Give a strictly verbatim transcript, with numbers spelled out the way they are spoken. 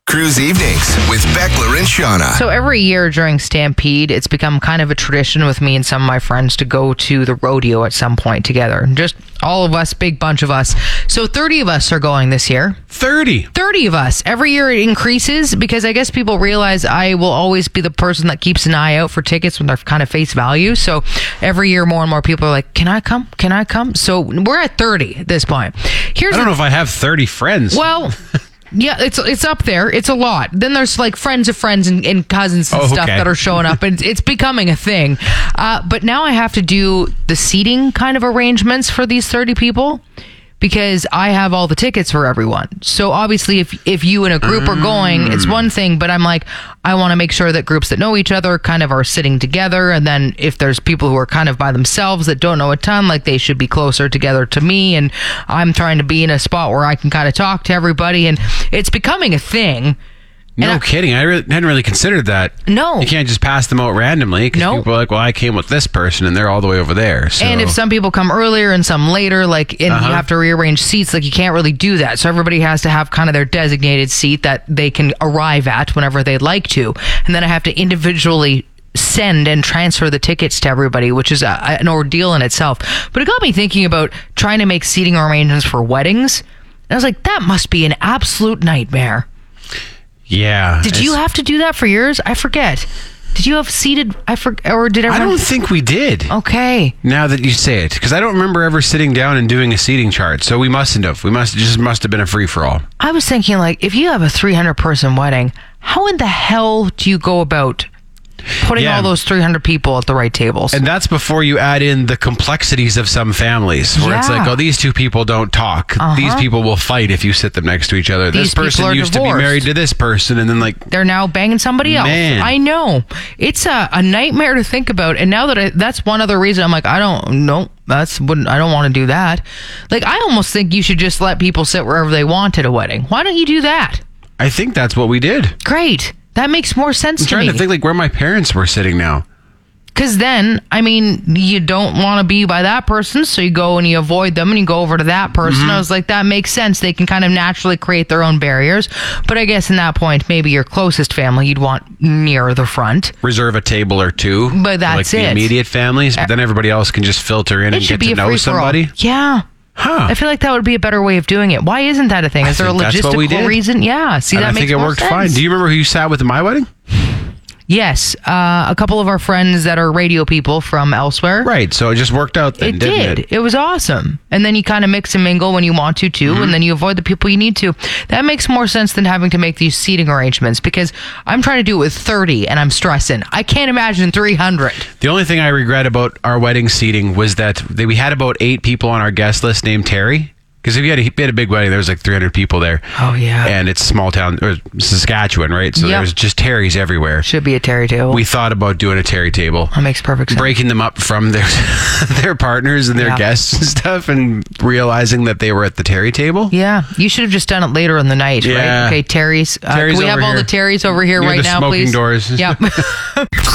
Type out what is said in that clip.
Cruise Evenings with Beckler and Shauna. So every year during Stampede, it's become kind of a tradition with me and some of my friends to go to the rodeo at some point together. Just all of us, big bunch of us. So thirty of us are going this year. thirty thirty of us. Every year it increases because I guess people realize I will always be the person that keeps an eye out for tickets when they're kind of face value. So every year more and more people are like, can I come? Can I come? So we're at thirty at this point. Here's I don't the- know if I have thirty friends. Well... Yeah, it's it's up there. It's a lot. Then there's like friends of friends and, and cousins and Oh, stuff okay. that are showing up, and it's, it's becoming a thing. Uh, but now I have to do the seating kind of arrangements for these thirty people because I have all the tickets for everyone. So obviously, if if you and a group are going, it's one thing. But I'm like, I want to make sure that groups that know each other kind of are sitting together. And then if there's people who are kind of by themselves that don't know a ton, like they should be closer together to me. And I'm trying to be in a spot where I can kind of talk to everybody. And it's becoming a thing. no and I- kidding. I re- hadn't really considered that. No. You can't just pass them out randomly because No. people are like, well, I came with this person and they're all the way over there. So. And if some people come earlier and some later, like, and Uh-huh. you have to rearrange seats, like, you can't really do that. So everybody has to have kind of their designated seat that they can arrive at whenever they'd like to. And then I have to individually send and transfer the tickets to everybody, which is a, an ordeal in itself. But it got me thinking about trying to make seating arrangements for weddings. And I was like, that must be an absolute nightmare. Yeah. Did you it's- have to do that for yours? I forget. Did you have seated? I forget, or did I everyone? don't think we did. Okay. Now that you say it, because I don't remember ever sitting down and doing a seating chart. So we mustn't have. We must it just must have been a free for all. I was thinking, like, if you have a three hundred person wedding, how in the hell do you go about putting Yeah. all those three hundred people at the right tables? And that's before you add in the complexities of some families where it's Yeah. like, oh, these two people don't talk. Uh-huh. These people will fight if you sit them next to each other. These this person people are used divorced. to be married to this person, and then like, They're now banging somebody else. Man. I know. It's a, a nightmare to think about. And now that I, that's one other reason I'm like, I don't know. That's wouldn't I don't want to do that. Like, I almost think you should just let people sit wherever they want at a wedding. Why don't you do that? I think that's what we did. Great. That makes more sense I'm to trying me. to think like where my parents were sitting now. Because then, I mean, you don't want to be by that person, so you go and you avoid them and you go over to that person. Mm-hmm. I was like, that makes sense. They can kind of naturally create their own barriers. But I guess in that point, maybe your closest family you'd want near the front. Reserve a table or two. But for, that's like the it. immediate families, but then everybody else can just filter in It and should get be to a know free-for-all. somebody. Yeah. Huh. I feel like that would be a better way of doing it. Why isn't that a thing? I Is there a think that's what we logistical did. reason? Yeah. See, And that I makes think it more worked sense. fine. Do you remember who you sat with at my wedding? Yes. Uh, a couple of our friends that are radio people from elsewhere. Right. So it just worked out then, It didn't did. it? It was awesome. And then you kind of mix and mingle when you want to, too. Mm-hmm. And then you avoid the people you need to. That makes more sense than having to make these seating arrangements because I'm trying to do it with thirty and I'm stressing. I can't imagine three hundred. The only thing I regret about our wedding seating was that they, we had about eight people on our guest list named Terry. Because if you had a, we had a big wedding, there was like three hundred people there. Oh, yeah. And it's a small town, or Saskatchewan, right? So Yep. there's just Terrys everywhere. Should be a Terry table. We thought about doing a Terry table. that makes perfect sense. Breaking them up from their their partners and their Yeah. guests and stuff, and realizing that they were at the Terry table. Yeah, you should have just done it later in the night, Yeah. right? Okay, Terry's. Uh, Terry's can we have over all here. the Terry's over here Near right the now, smoking please? doors. Yep.